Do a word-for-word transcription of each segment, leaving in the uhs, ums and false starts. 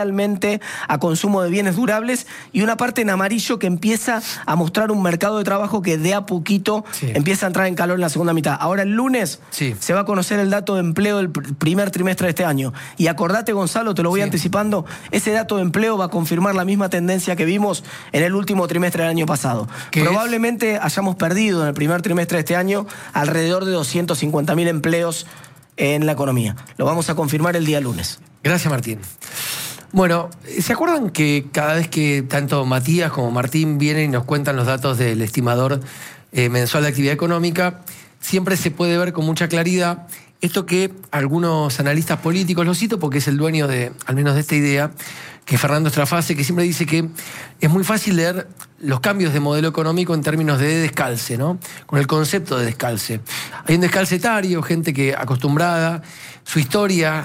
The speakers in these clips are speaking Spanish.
realmente a consumo de bienes durables, y una parte en amarillo que empieza a mostrar un mercado de trabajo que de a poquito sí. empieza a entrar en calor en la segunda mitad. Ahora el lunes sí. se va a conocer el dato de empleo del primer trimestre de este año. Y acordate, Gonzalo, te lo voy sí. anticipando, ese dato de empleo va a confirmar la misma tendencia que vimos en el último trimestre del año pasado. Probablemente es? hayamos perdido en el primer trimestre de este año alrededor de doscientos cincuenta mil empleos en la economía. Lo vamos a confirmar el día lunes. Gracias, Martín. Bueno, ¿se acuerdan que cada vez que tanto Matías como Martín vienen y nos cuentan los datos del estimador eh, mensual de actividad económica, siempre se puede ver con mucha claridad esto que algunos analistas políticos, lo cito porque es el dueño de, al menos de esta idea, que es Fernando Estrafase, que siempre dice que es muy fácil leer los cambios de modelo económico en términos de descalce, ¿no? Con el concepto de descalce. Hay un descalce etario, gente que acostumbrada, su historia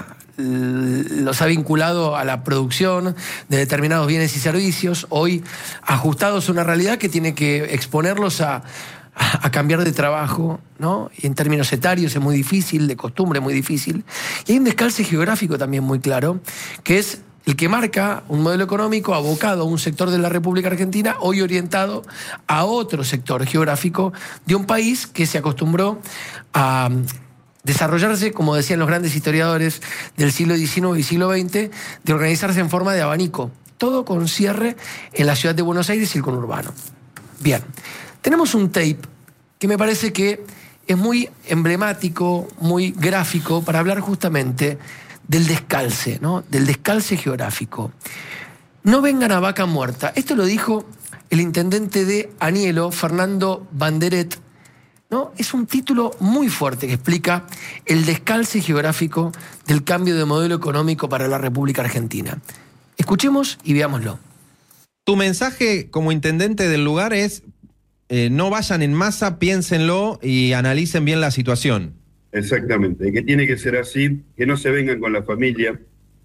los ha vinculado a la producción de determinados bienes y servicios, hoy ajustados a una realidad que tiene que exponerlos a, a, a cambiar de trabajo, ¿no? Y en términos etarios es muy difícil, de costumbre es muy difícil. Y hay un descalce geográfico también muy claro, que es el que marca un modelo económico abocado a un sector de la República Argentina, hoy orientado a otro sector geográfico de un país que se acostumbró a desarrollarse, como decían los grandes historiadores del siglo diecinueve y siglo veinte, de organizarse en forma de abanico. Todo con cierre en la ciudad de Buenos Aires y el conurbano. Bien, tenemos un tape que me parece que es muy emblemático, muy gráfico, para hablar justamente del descalce, ¿no? Del descalce geográfico. No vengan a vaca muerta. Esto lo dijo el intendente de Anielo, Fernando Banderet, ¿no? Es un título muy fuerte que explica el descalce geográfico del cambio de modelo económico para la República Argentina. Escuchemos y veámoslo. Tu mensaje como intendente del lugar es eh, no vayan en masa, piénsenlo y analicen bien la situación. Exactamente, que tiene que ser así, que no se vengan con la familia.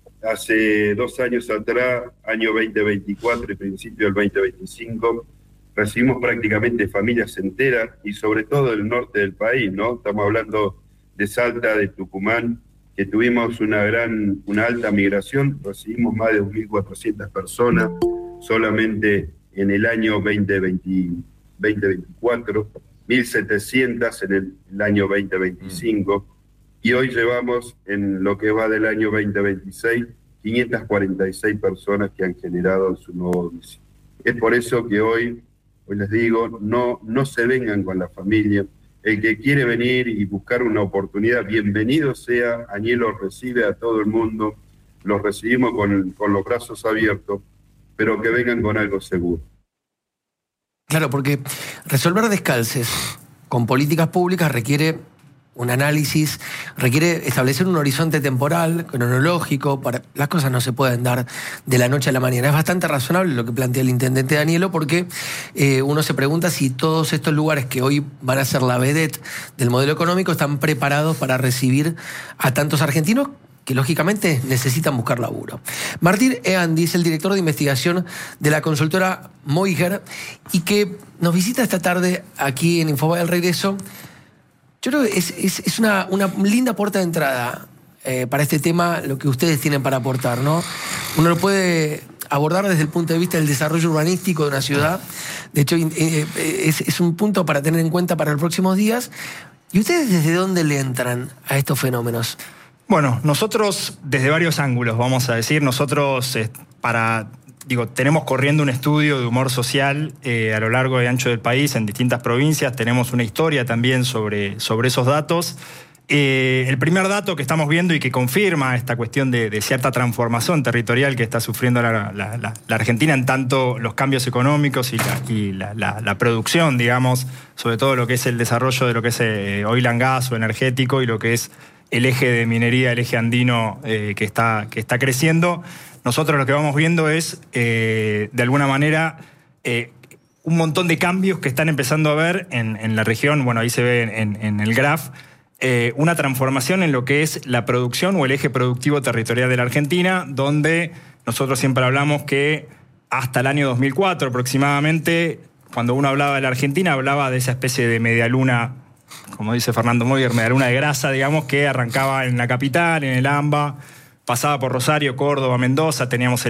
Hace dos años atrás, año veinte veinticuatro y principio del veinte veinticinco, recibimos prácticamente familias enteras y sobre todo del norte del país, ¿no? Estamos hablando de Salta, de Tucumán, que tuvimos una gran, una alta migración, recibimos más de dos mil cuatrocientas personas solamente en el año veinte veinticuatro, mil setecientas en el, el año veinte veinticinco, y hoy llevamos en lo que va del año veinte veintiséis, quinientas cuarenta y seis personas que han generado su nuevo domicilio. Es por eso que hoy Hoy les digo, no, no se vengan con la familia. El que quiere venir y buscar una oportunidad, bienvenido sea. Anielo recibe a todo el mundo, los recibimos con, con los brazos abiertos, pero que vengan con algo seguro. Claro, porque resolver descalces con políticas públicas requiere un análisis, requiere establecer un horizonte temporal, cronológico. Para, las cosas no se pueden dar de la noche a la mañana. Es bastante razonable lo que plantea el intendente Anielo, porque eh, uno se pregunta si todos estos lugares que hoy van a ser la vedette del modelo económico están preparados para recibir a tantos argentinos que lógicamente necesitan buscar laburo. Martín Eandi es el director de investigación de la consultora Moiger y que nos visita esta tarde aquí en Infobae El Regreso. Yo creo que es, es, es una, una linda puerta de entrada eh, para este tema, lo que ustedes tienen para aportar, ¿no? Uno lo puede abordar desde el punto de vista del desarrollo urbanístico de una ciudad. De hecho, eh, es, es un punto para tener en cuenta para los próximos días. ¿Y ustedes desde dónde le entran a estos fenómenos? Bueno, nosotros desde varios ángulos, vamos a decir. Nosotros, eh, para... Digo, tenemos corriendo un estudio de humor social eh, a lo largo y ancho del país, en distintas provincias. Tenemos una historia también sobre, sobre esos datos. Eh, el primer dato que estamos viendo y que confirma esta cuestión de, de cierta transformación territorial que está sufriendo la, la, la, la Argentina en tanto los cambios económicos y, la, y la, la, la producción, digamos, sobre todo lo que es el desarrollo de lo que es eh, oil and gas o energético y lo que es el eje de minería, el eje andino eh, que, está, que está creciendo. Nosotros lo que vamos viendo es, eh, de alguna manera, eh, un montón de cambios que están empezando a ver en, en la región. Bueno, ahí se ve en, en el graph, eh, una transformación en lo que es la producción o el eje productivo territorial de la Argentina, donde nosotros siempre hablamos que hasta el año dos mil cuatro aproximadamente, cuando uno hablaba de la Argentina, hablaba de esa especie de medialuna, como dice Fernando Moiger, medialuna de grasa, digamos, que arrancaba en la capital, en el AMBA, pasaba por Rosario, Córdoba, Mendoza, teníamos el